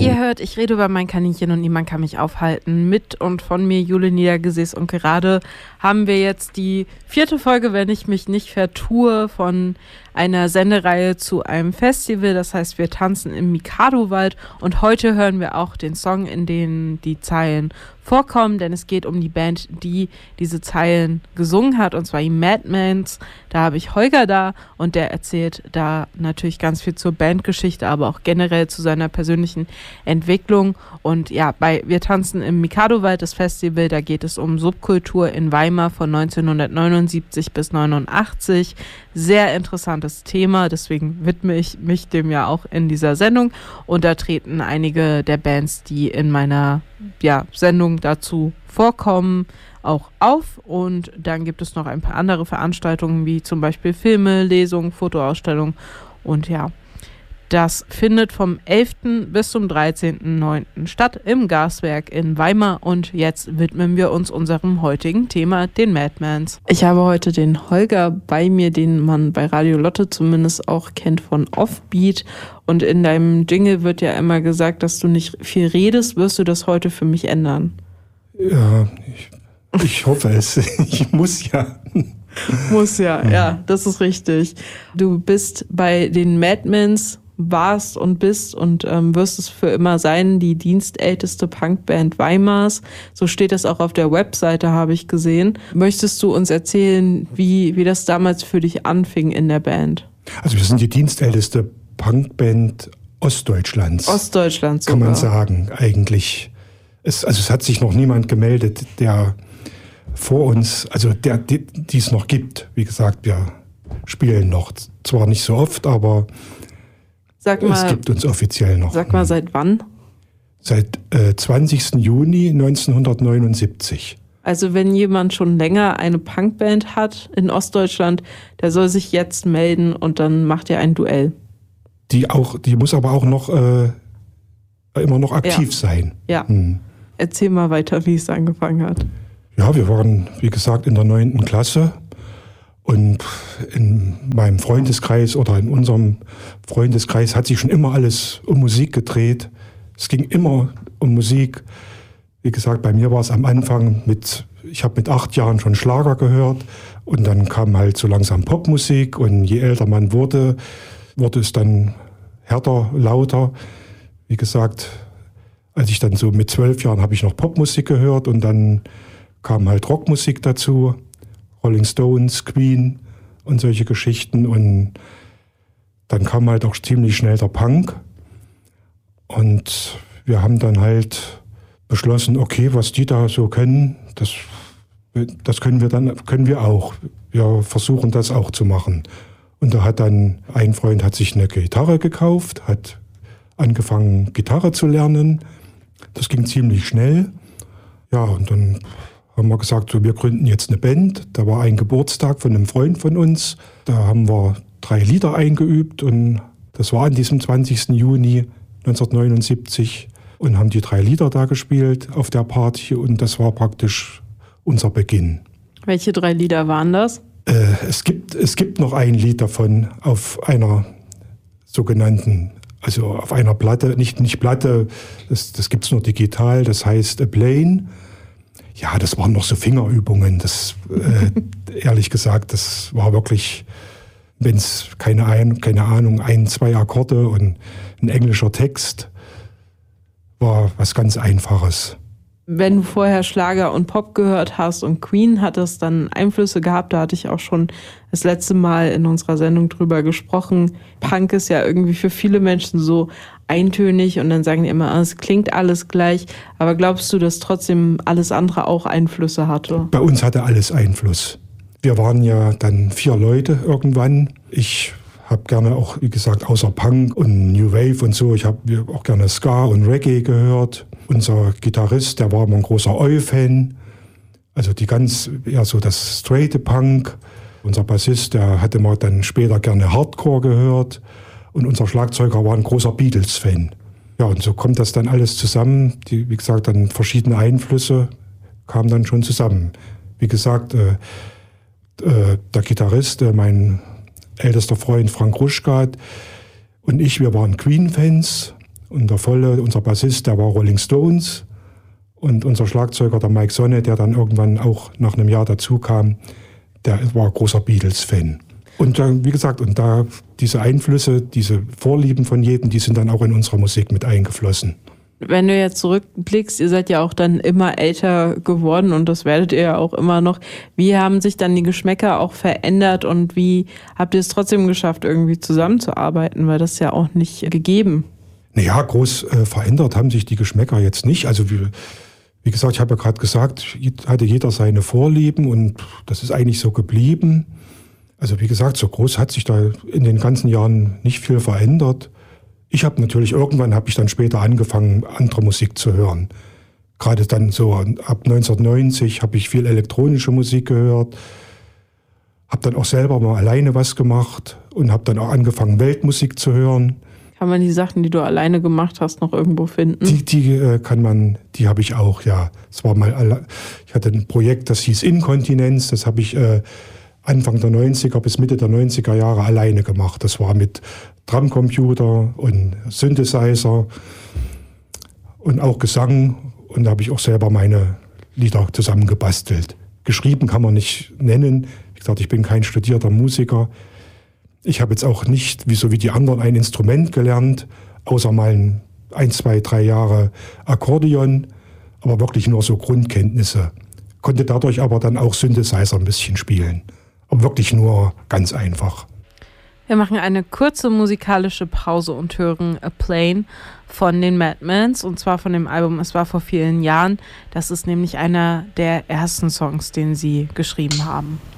Ihr hört, ich rede über mein Kaninchen und niemand kann mich aufhalten. Mit und von mir Jule Niedergesäß. Und gerade haben wir jetzt die 4. Folge, wenn ich mich nicht vertue, von einer Sendereihe zu einem Festival. Das heißt, wir tanzen im Mikado-Wald. Und heute hören wir auch den Song, in dem die Zeilen vorkommen, denn es geht um die Band, die diese Zeilen gesungen hat, und zwar die Madmans. Da habe ich Holger da und der erzählt da natürlich ganz viel zur Bandgeschichte, aber auch generell zu seiner persönlichen Entwicklung. Und ja, bei Wir tanzen im Mikado-Wald, das Festival, da geht es um Subkultur in Weimar von 1979 bis 89. Sehr interessantes Thema, deswegen widme ich mich dem ja auch in dieser Sendung. Und da treten einige der Bands, die in meiner Sendung dazu vorkommen, auch auf. Und dann gibt es noch ein paar andere Veranstaltungen, wie zum Beispiel Filme, Lesungen, Fotoausstellungen. Und ja, das findet vom 11. bis zum 13.09. statt im Gaswerk in Weimar. Und jetzt widmen wir uns unserem heutigen Thema, den Madmans. Ich habe heute den Holger bei mir, den man bei Radio Lotte zumindest auch kennt von Offbeat. Und in deinem Jingle wird ja immer gesagt, dass du nicht viel redest. Wirst du das heute für mich ändern? Ja, ich hoffe es. Ich muss ja. Muss ja, das ist richtig. Du bist bei den Madmans, warst und bist und wirst es für immer sein, die dienstälteste Punkband Weimars. So steht das auch auf der Webseite, habe ich gesehen. Möchtest du uns erzählen, wie das damals für dich anfing in der Band? Also wir sind die dienstälteste Punkband Ostdeutschlands. Ostdeutschlands sogar. Kann man sagen, eigentlich. Es hat sich noch niemand gemeldet, der vor uns, also die es noch gibt. Wie gesagt, wir spielen noch, zwar nicht so oft, aber es gibt uns offiziell noch. Sag mal, seit wann? Seit 20. Juni 1979. Also wenn jemand schon länger eine Punkband hat in Ostdeutschland, der soll sich jetzt melden und dann macht er ein Duell. Die muss aber auch noch immer noch aktiv sein. Ja. Erzähl mal weiter, wie es angefangen hat. Ja, wir waren, wie gesagt, in der 9. Klasse. Und in meinem Freundeskreis oder in unserem Freundeskreis hat sich schon immer alles um Musik gedreht. Es ging immer um Musik. Wie gesagt, bei mir war es am Anfang ich habe mit 8 Jahren schon Schlager gehört und dann kam halt so langsam Popmusik und je älter man wurde es dann härter, lauter. Wie gesagt, als ich dann so mit 12 Jahren habe ich noch Popmusik gehört und dann kam halt Rockmusik dazu. Rolling Stones, Queen und solche Geschichten. Und dann kam halt auch ziemlich schnell der Punk. Und wir haben dann halt beschlossen, okay, was die da so können, das können wir auch. Wir versuchen das auch zu machen. Und da hat dann ein Freund hat sich eine Gitarre gekauft, hat angefangen Gitarre zu lernen. Das ging ziemlich schnell. Ja, und dann haben wir gesagt, so, wir gründen jetzt eine Band. Da war ein Geburtstag von einem Freund von uns. Da haben wir 3 Lieder eingeübt und das war an diesem 20. Juni 1979 und haben die 3 Lieder da gespielt auf der Party und das war praktisch unser Beginn. Welche 3 Lieder waren das? Es gibt noch ein Lied davon auf einer sogenannten, also auf einer Platte, nicht Platte, das gibt es nur digital, das heißt A Plane. Ja, das waren noch so Fingerübungen. Das, ehrlich gesagt, das war wirklich, wenn es keine Ahnung, 1, 2 Akkorde und ein englischer Text, war was ganz Einfaches. Wenn du vorher Schlager und Pop gehört hast und Queen hat es dann Einflüsse gehabt, da hatte ich auch schon das letzte Mal in unserer Sendung drüber gesprochen. Punk ist ja irgendwie für viele Menschen so eintönig und dann sagen die immer, es klingt alles gleich. Aber glaubst du, dass trotzdem alles andere auch Einflüsse hatte? Bei uns hatte alles Einfluss. Wir waren ja dann 4 Leute irgendwann. Ich habe gerne auch, wie gesagt, außer Punk und New Wave und so, ich habe auch gerne Ska und Reggae gehört. Unser Gitarrist, der war immer ein großer Oi-Fan. Also eher so das straighte Punk. Unser Bassist, der hat immer dann später gerne Hardcore gehört. Und unser Schlagzeuger war ein großer Beatles-Fan. Ja, und so kommt das dann alles zusammen. Wie gesagt, dann verschiedene Einflüsse kamen dann schon zusammen. Wie gesagt, der Gitarrist, mein ältester Freund Frank Ruschkat und ich, wir waren Queen-Fans. Und der Volle, unser Bassist, der war Rolling Stones. Und unser Schlagzeuger, der Mike Sonne, der dann irgendwann auch nach einem Jahr dazu kam, der war großer Beatles-Fan. Und wie gesagt, und da diese Einflüsse, diese Vorlieben von jedem, die sind dann auch in unsere Musik mit eingeflossen. Wenn du jetzt zurückblickst, ihr seid ja auch dann immer älter geworden und das werdet ihr ja auch immer noch. Wie haben sich dann die Geschmäcker auch verändert und wie habt ihr es trotzdem geschafft, irgendwie zusammenzuarbeiten? Weil das ist ja auch nicht gegeben. Naja, groß verändert haben sich die Geschmäcker jetzt nicht. Also wie gesagt, ich habe ja gerade gesagt, hatte jeder seine Vorlieben und das ist eigentlich so geblieben. Also wie gesagt, so groß hat sich da in den ganzen Jahren nicht viel verändert. Ich habe natürlich, irgendwann habe ich dann später angefangen, andere Musik zu hören. Gerade dann so ab 1990 habe ich viel elektronische Musik gehört, habe dann auch selber mal alleine was gemacht und habe dann auch angefangen, Weltmusik zu hören. Kann man die Sachen, die du alleine gemacht hast, noch irgendwo finden? Die habe ich auch, ja. Ich hatte ein Projekt, das hieß Inkontinenz, das habe ich Anfang der 90er bis Mitte der 90er Jahre alleine gemacht. Das war mit Drumcomputer und Synthesizer und auch Gesang. Und da habe ich auch selber meine Lieder zusammengebastelt. Geschrieben kann man nicht nennen. Wie gesagt, ich bin kein studierter Musiker. Ich habe jetzt auch nicht, wie die anderen, ein Instrument gelernt, außer mal 1, 2, 3 Jahre Akkordeon, aber wirklich nur so Grundkenntnisse. Konnte dadurch aber dann auch Synthesizer ein bisschen spielen. Aber wirklich nur ganz einfach. Wir machen eine kurze musikalische Pause und hören A Plane von den Madmans und zwar von dem Album Es war vor vielen Jahren. Das ist nämlich einer der ersten Songs, den sie geschrieben haben.